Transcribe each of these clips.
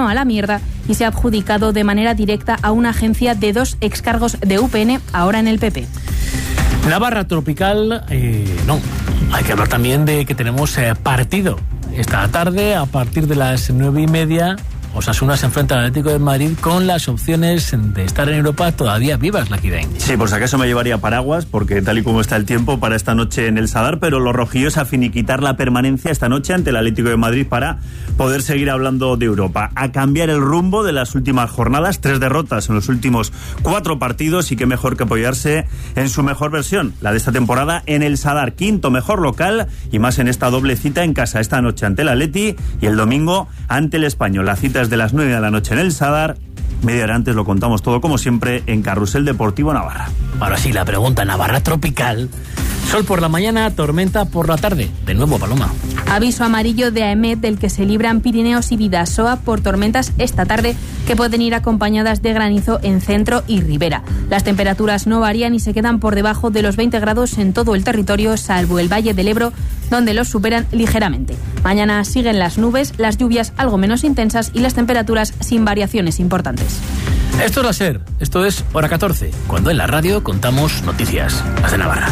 a la mierda y se ha adjudicado de manera directa a una agencia de 2 excargos de UPN, ahora en el PP. Navarra tropical, no. Hay que hablar también de que tenemos partido esta tarde a partir de las 9:30. Osasuna se enfrenta al Atlético de Madrid con las opciones de estar en Europa todavía vivas, Laquidain. Sí, por si acaso me llevaría paraguas, porque tal y como está el tiempo para esta noche en el Sadar, pero los rojillos a finiquitar la permanencia esta noche ante el Atlético de Madrid para poder seguir hablando de Europa. A cambiar el rumbo de las últimas jornadas, 3 derrotas en los últimos 4 partidos, y qué mejor que apoyarse en su mejor versión, la de esta temporada, en el Sadar, 5º mejor local, y más en esta doble cita en casa, esta noche ante el Atleti y el domingo ante el Español. La cita es de las 9 de la noche en el Sadar. Media hora antes lo contamos todo, como siempre, en Carrusel Deportivo Navarra. Ahora sí, la pregunta: Navarra tropical. Sol por la mañana, tormenta por la tarde. De nuevo, Paloma. Aviso amarillo de AEMET, del que se libran Pirineos y Bidasoa por tormentas esta tarde, que pueden ir acompañadas de granizo en centro y ribera. Las temperaturas no varían y se quedan por debajo de los 20 grados en todo el territorio, salvo el Valle del Ebro, donde los superan ligeramente. Mañana siguen las nubes, las lluvias algo menos intensas y las temperaturas sin variaciones importantes. Esto es la SER, esto es Hora 14, cuando en la radio contamos noticias, las de Navarra.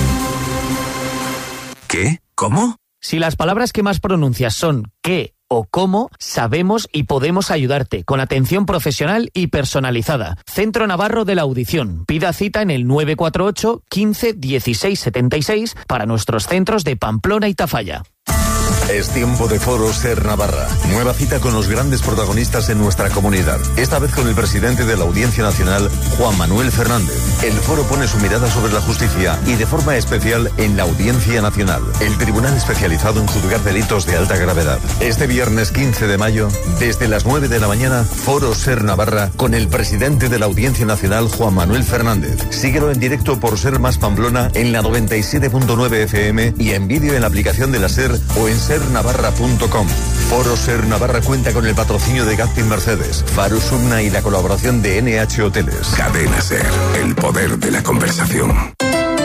¿Qué? ¿Cómo? Si las palabras que más pronuncias son qué o cómo, sabemos y podemos ayudarte con atención profesional y personalizada. Centro Navarro de la Audición. Pida cita en el 948 15 16 76 para nuestros centros de Pamplona y Tafalla. Es tiempo de Foro Ser Navarra. Nueva cita con los grandes protagonistas en nuestra comunidad. Esta vez con el presidente de la Audiencia Nacional, Juan Manuel Fernández. El foro pone su mirada sobre la justicia y de forma especial en la Audiencia Nacional, el tribunal especializado en juzgar delitos de alta gravedad. Este viernes 15 de mayo, desde las 9 de la mañana, Foro Ser Navarra con el presidente de la Audiencia Nacional, Juan Manuel Fernández. Síguelo en directo por Ser Más Pamplona en la 97.9 FM y en vídeo en la aplicación de la SER o en sernavarra.com. Foro Ser Navarra cuenta con el patrocinio de Gazpin Mercedes, Faro Sumna y la colaboración de NH Hoteles. Cadena SER, el poder de la conversación.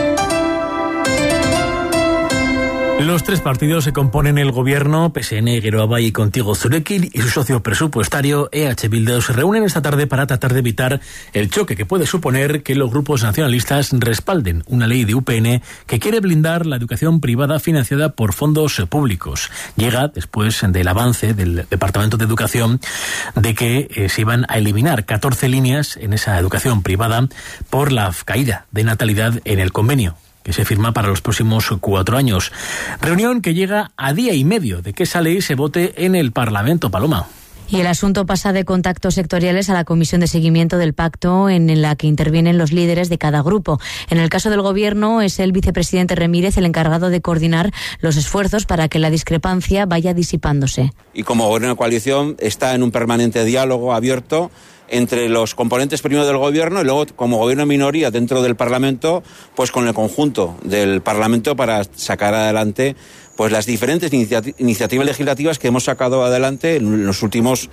Los 3 partidos se componen el gobierno, PSN, Geroa y Contigo Zurekin, y su socio presupuestario, EH Bildu, se reúnen esta tarde para tratar de evitar el choque que puede suponer que los grupos nacionalistas respalden una ley de UPN que quiere blindar la educación privada financiada por fondos públicos. Llega después del avance del Departamento de Educación de que se iban a eliminar 14 líneas en esa educación privada por la caída de natalidad en el convenio que se firma para los próximos 4 años. Reunión que llega a día y medio de que esa ley se vote en el Parlamento, Paloma. Y el asunto pasa de contactos sectoriales a la comisión de seguimiento del pacto, en la que intervienen los líderes de cada grupo. En el caso del gobierno, es el vicepresidente Remírez el encargado de coordinar los esfuerzos para que la discrepancia vaya disipándose. Y como gobierno de coalición está en un permanente diálogo abierto entre los componentes primero del gobierno y luego como gobierno de minoría dentro del Parlamento, pues con el conjunto del Parlamento para sacar adelante pues las diferentes iniciativas legislativas que hemos sacado adelante en los últimos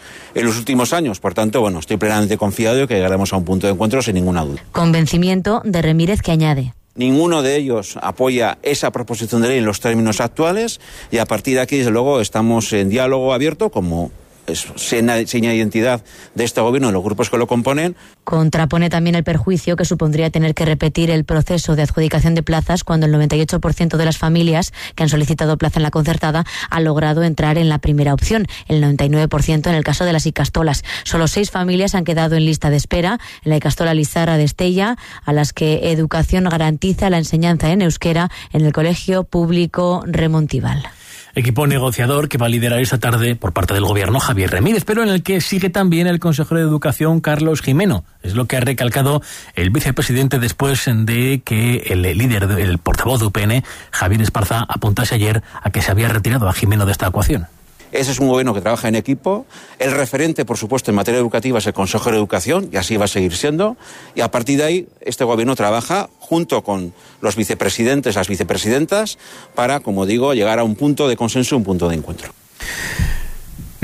años. Por tanto, bueno, estoy plenamente confiado de que llegaremos a un punto de encuentro sin ninguna duda. Convencimiento de Remírez, que añade: ninguno de ellos apoya esa proposición de ley en los términos actuales y a partir de aquí, desde luego, estamos en diálogo abierto como seña de identidad de este gobierno, de los grupos que lo componen. Contrapone también el perjuicio que supondría tener que repetir el proceso de adjudicación de plazas cuando el 98% de las familias que han solicitado plaza en la concertada han logrado entrar en la primera opción, el 99% en el caso de las ikastolas. Solo 6 familias han quedado en lista de espera, en la ikastola Lizarra de Estella, a las que Educación garantiza la enseñanza en euskera en el Colegio Público Remontival. Equipo negociador que va a liderar esta tarde por parte del gobierno Javier Remírez, pero en el que sigue también el consejero de Educación Carlos Jimeno. Es lo que ha recalcado el vicepresidente después de que el líder, el portavoz de UPN, Javier Esparza, apuntase ayer a que se había retirado a Jimeno de esta ecuación. Ese es un gobierno que trabaja en equipo. El referente, por supuesto, en materia educativa es el Consejo de Educación, y así va a seguir siendo. Y a partir de ahí, este gobierno trabaja junto con los vicepresidentes, las vicepresidentas, para, como digo, llegar a un punto de consenso, un punto de encuentro.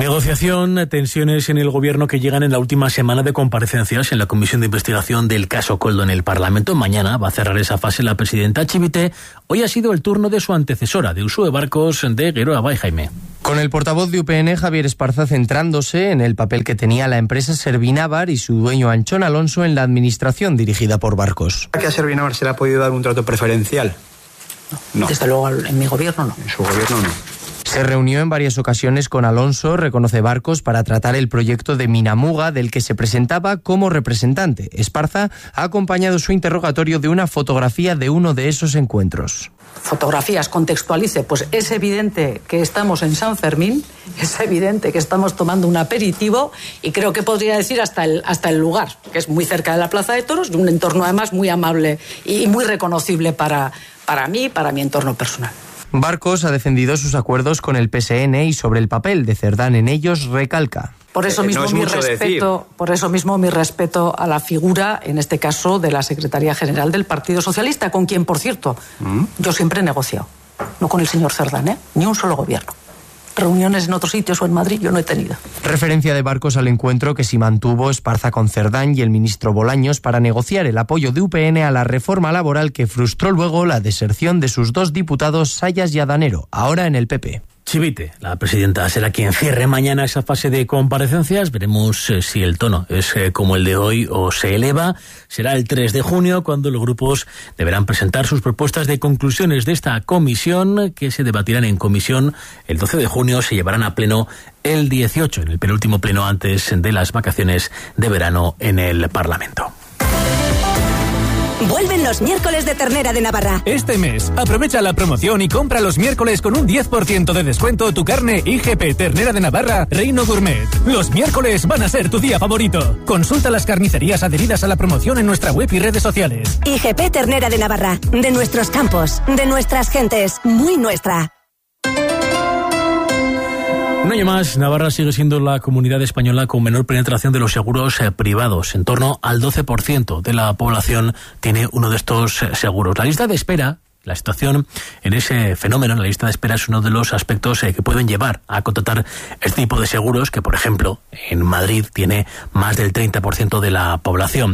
Negociación, tensiones en el gobierno que llegan en la última semana de comparecencias en la comisión de investigación del caso Koldo en el Parlamento. Mañana va a cerrar esa fase la presidenta Chivite. Hoy ha sido el turno de su antecesora, de Uxue Barkos, de Geroa Bai, Jaime. Con el portavoz de UPN, Javier Esparza, centrándose en el papel que tenía la empresa Servinavar y su dueño Anchón Alonso en la administración dirigida por Barkos. ¿A qué a Servinavar se le ha podido dar un trato preferencial? No. Desde luego en mi gobierno no. En su gobierno no. Se reunió en varias ocasiones con Alonso, reconoce Barkos, para tratar el proyecto de Minamuga, del que se presentaba como representante. Esparza ha acompañado su interrogatorio de una fotografía de uno de esos encuentros. Fotografías, contextualice, pues es evidente que estamos en San Fermín, es evidente que estamos tomando un aperitivo y creo que podría decir hasta el lugar, que es muy cerca de la Plaza de Toros, de un entorno además muy amable y muy reconocible para mí, para mi entorno personal. Barkos ha defendido sus acuerdos con el PSN y sobre el papel de Cerdán en ellos recalca. Por eso mismo mi respeto a la figura, en este caso, de la Secretaría General del Partido Socialista, con quien, por cierto, yo siempre he negociado. No con el señor Cerdán, ni un solo gobierno. Reuniones en otros sitios o en Madrid yo no he tenido. Referencia de Barkos al encuentro que sí mantuvo Esparza con Cerdán y el ministro Bolaños para negociar el apoyo de UPN a la reforma laboral que frustró luego la deserción de sus dos diputados, Sayas y Adanero, ahora en el PP. Chivite, la presidenta, será quien cierre mañana esa fase de comparecencias. Veremos si el tono es como el de hoy o se eleva. Será el 3 de junio cuando los grupos deberán presentar sus propuestas de conclusiones de esta comisión, que se debatirán en comisión el 12 de junio, se llevarán a pleno el 18, en el penúltimo pleno antes de las vacaciones de verano en el Parlamento. Vuelven los miércoles de ternera de Navarra. Este mes, aprovecha la promoción y compra los miércoles con un 10% de descuento tu carne IGP Ternera de Navarra Reino Gourmet. Los miércoles van a ser tu día favorito. Consulta las carnicerías adheridas a la promoción en nuestra web y redes sociales. IGP Ternera de Navarra. De nuestros campos, de nuestras gentes, muy nuestra. Un año más, Navarra sigue siendo la comunidad española con menor penetración de los seguros privados. En torno al 12% de la población tiene uno de estos seguros. La lista de espera, la situación en ese fenómeno, la lista de espera, es uno de los aspectos que pueden llevar a contratar este tipo de seguros, que por ejemplo en Madrid tiene más del 30% de la población.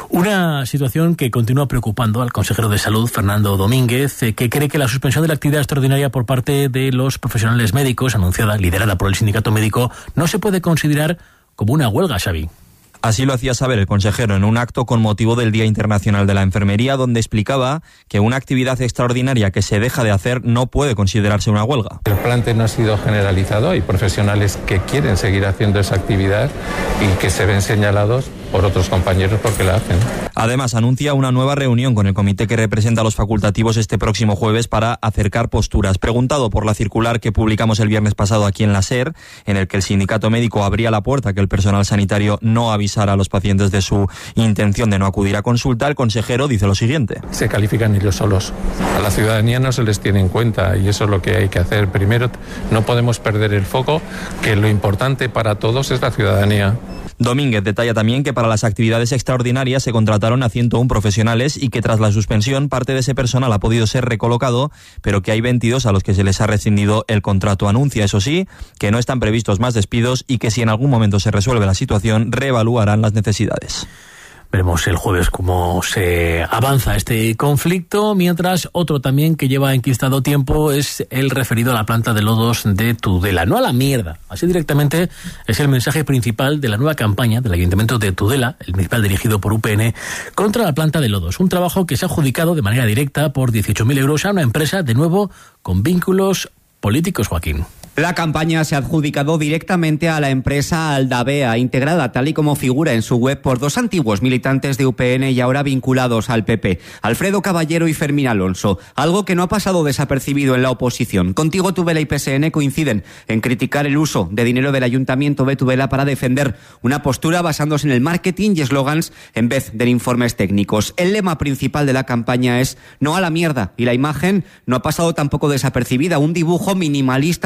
Una situación que continúa preocupando al consejero de Salud, Fernando Domínguez, que cree que la suspensión de la actividad extraordinaria por parte de los profesionales médicos, anunciada, liderada por el sindicato médico, no se puede considerar como una huelga, Xavi. Así lo hacía saber el consejero en un acto con motivo del Día Internacional de la Enfermería, donde explicaba que una actividad extraordinaria que se deja de hacer no puede considerarse una huelga. El plante no ha sido generalizado, hay profesionales que quieren seguir haciendo esa actividad y que se ven señalados por otros compañeros porque la hacen. Además, anuncia una nueva reunión con el comité que representa a los facultativos este próximo jueves para acercar posturas. Preguntado por la circular que publicamos el viernes pasado aquí en la SER, en el que el sindicato médico abría la puerta a que el personal sanitario no avisara a los pacientes de su intención de no acudir a consulta, el consejero dice lo siguiente. Se califican ellos solos. A la ciudadanía no se les tiene en cuenta y eso es lo que hay que hacer. Primero, no podemos perder el foco, que lo importante para todos es la ciudadanía. Domínguez detalla también que para las actividades extraordinarias se contrataron a 101 profesionales y que tras la suspensión parte de ese personal ha podido ser recolocado, pero que hay 22 a los que se les ha rescindido el contrato. Anuncia, eso sí, que no están previstos más despidos y que si en algún momento se resuelve la situación, reevaluarán las necesidades. Veremos el jueves cómo se avanza este conflicto, mientras otro también que lleva enquistado tiempo es el referido a la planta de lodos de Tudela. No a la mierda, así directamente es el mensaje principal de la nueva campaña del Ayuntamiento de Tudela, el municipal dirigido por UPN, contra la planta de lodos. Un trabajo que se ha adjudicado de manera directa por 18.000 euros a una empresa, de nuevo, con vínculos políticos, Joaquín. La campaña se ha adjudicado directamente a la empresa Aldavea, integrada tal y como figura en su web por dos antiguos militantes de UPN y ahora vinculados al PP, Alfredo Caballero y Fermín Alonso, algo que no ha pasado desapercibido en la oposición. Contigo Tudela y PSN coinciden en criticar el uso de dinero del Ayuntamiento de Tudela para defender una postura basándose en el marketing y eslogans en vez de en informes técnicos. El lema principal de la campaña es "no a la mierda", y la imagen no ha pasado tampoco desapercibida, un dibujo minimalista de un escritor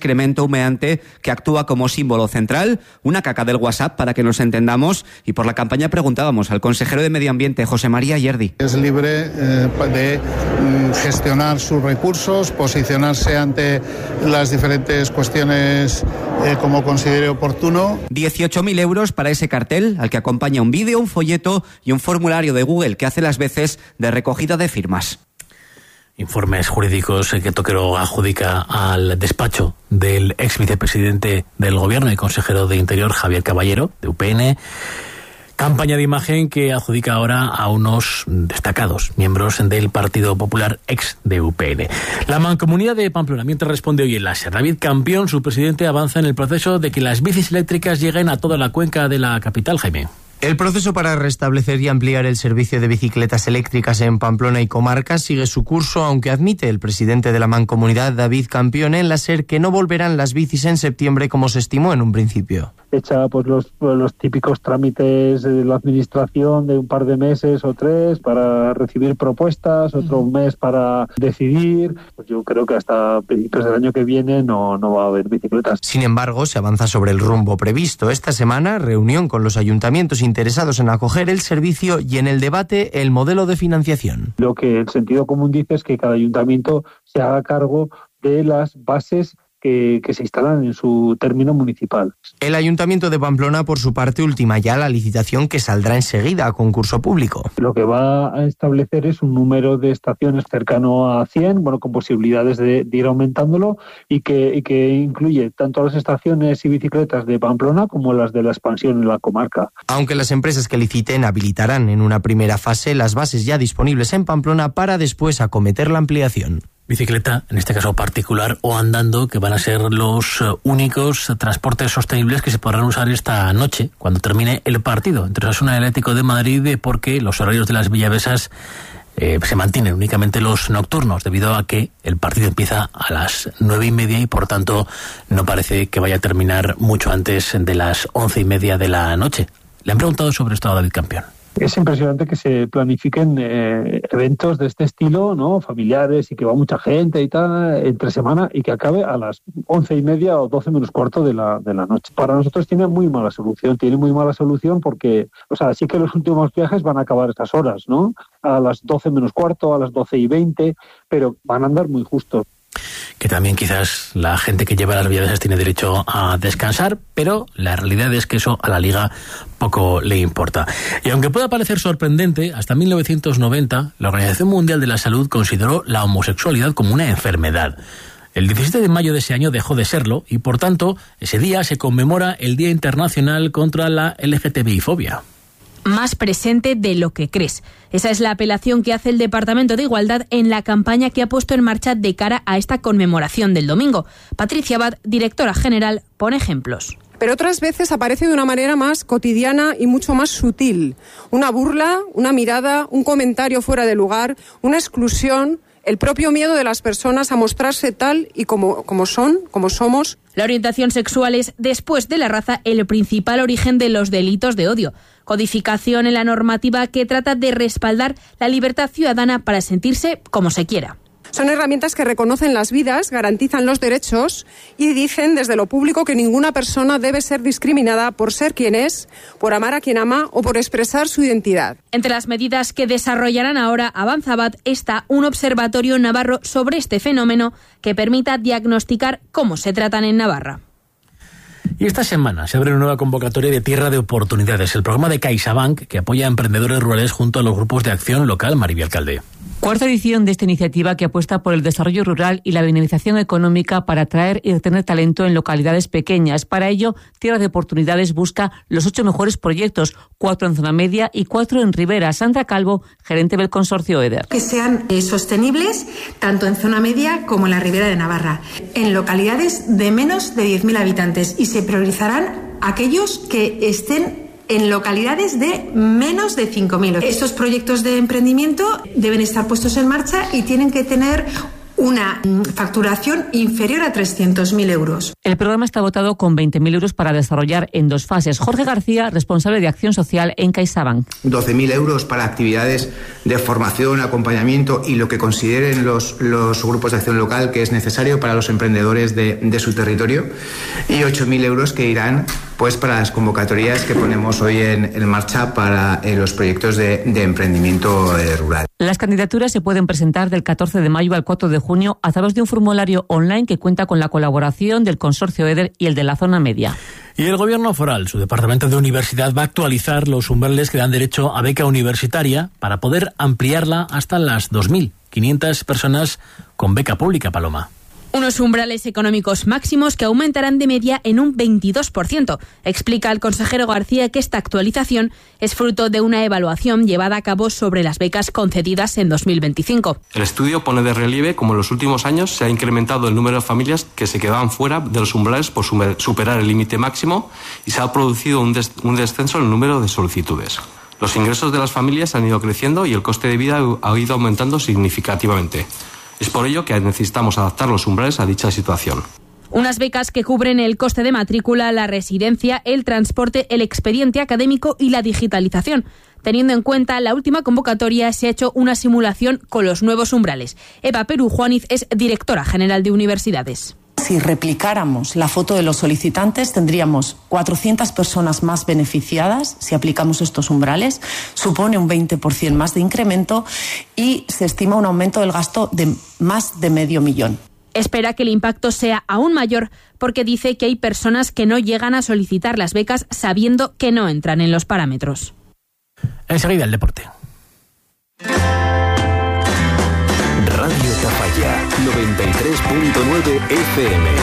excremento humeante que actúa como símbolo central, una caca del WhatsApp para que nos entendamos, y por la campaña preguntábamos al consejero de Medio Ambiente, José María Yerdi. Es libre de gestionar sus recursos, posicionarse ante las diferentes cuestiones como considere oportuno. 18.000 euros para ese cartel, al que acompaña un vídeo, un folleto y un formulario de Google que hace las veces de recogida de firmas. Informes jurídicos que Toquero adjudica al despacho del ex vicepresidente del Gobierno y consejero de Interior, Javier Caballero, de UPN. Campaña de imagen que adjudica ahora a unos destacados miembros del Partido Popular ex de UPN. La Mancomunidad de Pamplona, mientras responde hoy en la SER, David Campión, su presidente, avanza en el proceso de que las bicis eléctricas lleguen a toda la cuenca de la capital, Jaime. El proceso para restablecer y ampliar el servicio de bicicletas eléctricas en Pamplona y comarcas sigue su curso, aunque admite el presidente de la Mancomunidad, David Campión, en la SER, que no volverán las bicis en septiembre como se estimó en un principio. Hecha pues los típicos trámites de la administración de un par de meses o 3 para recibir propuestas, otro mes para decidir. Pues yo creo que hasta principios del año que viene no va a haber bicicletas. Sin embargo, se avanza sobre el rumbo previsto. Esta semana, reunión con los ayuntamientos interesados en acoger el servicio y en el debate el modelo de financiación. Lo que el sentido común dice es que cada ayuntamiento se haga cargo de las bases que se instalan en su término municipal. El Ayuntamiento de Pamplona, por su parte, ultima ya la licitación que saldrá enseguida a concurso público. Lo que va a establecer es un número de estaciones cercano a 100, con posibilidades de ir aumentándolo, y que incluye tanto las estaciones y bicicletas de Pamplona como las de la expansión en la comarca. Aunque las empresas que liciten habilitarán en una primera fase las bases ya disponibles en Pamplona para después acometer la ampliación. Bicicleta, en este caso particular, o andando, que van a ser los únicos transportes sostenibles que se podrán usar esta noche, cuando termine el partido entre Osasuna y Atlético de Madrid, porque los horarios de las Villavesas se mantienen únicamente los nocturnos, debido a que el partido empieza a las 9:30 y por tanto no parece que vaya a terminar mucho antes de las 11:30 de la noche. Le han preguntado sobre esto a David Campión. Es impresionante que se planifiquen eventos de este estilo, ¿no? Familiares, y que va mucha gente y tal, entre semana, y que acabe a las 11:30 o 12 menos cuarto de la noche. Para nosotros tiene muy mala solución porque, sí que los últimos viajes van a acabar estas horas, ¿no? A las 12 menos cuarto, a las 12:20, pero van a andar muy justos. Que también quizás la gente que lleva las Villavesas tiene derecho a descansar, pero la realidad es que eso a la Liga poco le importa. Y aunque pueda parecer sorprendente, hasta 1990 la Organización Mundial de la Salud consideró la homosexualidad como una enfermedad. El 17 de mayo de ese año dejó de serlo y, por tanto, ese día se conmemora el Día Internacional contra la LGTBI-fobia. Más presente de lo que crees. Esa es la apelación que hace el Departamento de Igualdad en la campaña que ha puesto en marcha de cara a esta conmemoración del domingo. Patricia Abad, directora general, pone ejemplos. Pero otras veces aparece de una manera más cotidiana y mucho más sutil. Una burla, una mirada, un comentario fuera de lugar, una exclusión, el propio miedo de las personas a mostrarse tal y como somos. La orientación sexual es, después de la raza, el principal origen de los delitos de odio. Codificación en la normativa que trata de respaldar la libertad ciudadana para sentirse como se quiera. Son herramientas que reconocen las vidas, garantizan los derechos y dicen desde lo público que ninguna persona debe ser discriminada por ser quien es, por amar a quien ama o por expresar su identidad. Entre las medidas que desarrollarán ahora Avanzabat está un observatorio navarro sobre este fenómeno que permita diagnosticar cómo se tratan en Navarra. Y esta semana se abre una nueva convocatoria de Tierra de Oportunidades, el programa de CaixaBank que apoya a emprendedores rurales junto a los grupos de acción local. Maribel Alcalde. Cuarta edición de esta iniciativa que apuesta por el desarrollo rural y la dinamización económica para atraer y retener talento en localidades pequeñas. Para ello, Tierra de Oportunidades busca los 8 mejores proyectos, 4 en zona media y 4 en Ribera. Sandra Calvo, gerente del consorcio EDER. Que sean sostenibles tanto en zona media como en la Ribera de Navarra, en localidades de menos de 10.000 habitantes, y se priorizarán aquellos que estén en localidades de menos de 5.000. Estos proyectos de emprendimiento deben estar puestos en marcha y tienen que tener una facturación inferior a 300.000 euros. El programa está dotado con 20.000 euros para desarrollar en 2 fases. Jorge García, responsable de Acción Social en CaixaBank. 12.000 euros para actividades de formación, acompañamiento y lo que consideren los grupos de acción local que es necesario para los emprendedores de su territorio, y 8.000 euros que irán pues para las convocatorias que ponemos hoy en marcha para los proyectos de emprendimiento rural. Las candidaturas se pueden presentar del 14 de mayo al 4 de junio a través de un formulario online que cuenta con la colaboración del Consorcio EDER y el de la Zona Media. Y el Gobierno foral, su departamento de universidad, va a actualizar los umbrales que dan derecho a beca universitaria para poder ampliarla hasta las 2.500 personas con beca pública, Paloma. Unos umbrales económicos máximos que aumentarán de media en un 22%. Explica el consejero García que esta actualización es fruto de una evaluación llevada a cabo sobre las becas concedidas en 2025. El estudio pone de relieve cómo en los últimos años se ha incrementado el número de familias que se quedaban fuera de los umbrales por superar el límite máximo y se ha producido un descenso en el número de solicitudes. Los ingresos de las familias han ido creciendo y el coste de vida ha ido aumentando significativamente. Es por ello que necesitamos adaptar los umbrales a dicha situación. Unas becas que cubren el coste de matrícula, la residencia, el transporte, el expediente académico y la digitalización. Teniendo en cuenta la última convocatoria, se ha hecho una simulación con los nuevos umbrales. Eva Perú Juaniz es directora general de universidades. Si replicáramos la foto de los solicitantes, tendríamos 400 personas más beneficiadas si aplicamos estos umbrales. Supone un 20% más de incremento y se estima un aumento del gasto de más de 500.000. Espera que el impacto sea aún mayor porque dice que hay personas que no llegan a solicitar las becas sabiendo que no entran en los parámetros. Enseguida el deporte. Radio Tafalla 93.9 FM.